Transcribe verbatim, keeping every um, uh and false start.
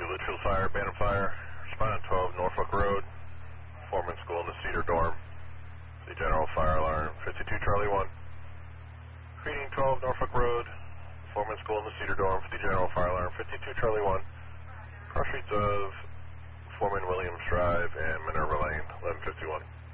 Litchfield Fire, Bantam Fire, respondent twelve Norfolk Road, Foreman School in the Cedar Dorm, the General Fire Alarm, fifty-two Charlie one. Greeting twelve Norfolk Road, Foreman School in the Cedar Dorm, the General Fire Alarm, fifty-two Charlie one. Cross streets of Foreman Williams Drive and Minerva Lane, eleven fifty-one.